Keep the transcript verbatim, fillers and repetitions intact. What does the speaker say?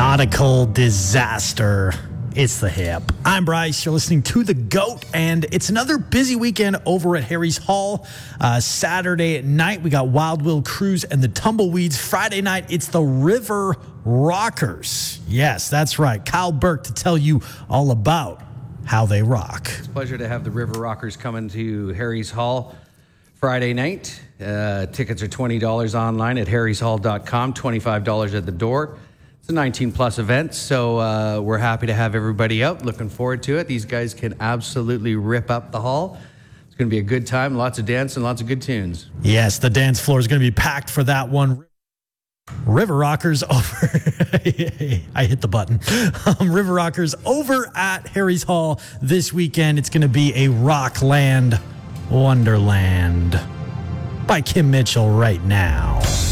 nautical disaster. It's the hip. I'm Bryce. You're listening to The GOAT, and it's another busy weekend over at Harry's Hall. Uh, Saturday night, we got Wild Will Cruise and the Tumbleweeds. Friday night, it's the River Rockers. Yes, that's right. Kyle Burke to tell you all about how they rock. It's a pleasure to have the River Rockers coming to Harry's Hall Friday night. Uh, tickets are twenty dollars online at harrys hall dot com, twenty-five dollars at the door. It's a nineteen plus event, so uh, we're happy to have everybody out. Looking forward to it. These guys can absolutely rip up the hall. It's going to be a good time, lots of dancing, lots of good tunes. Yes, the dance floor is going to be packed for that one. River Rockers over. I hit the button. Um, River Rockers over at Harry's Hall this weekend. It's going to be a Rockland Wonderland by Kim Mitchell right now.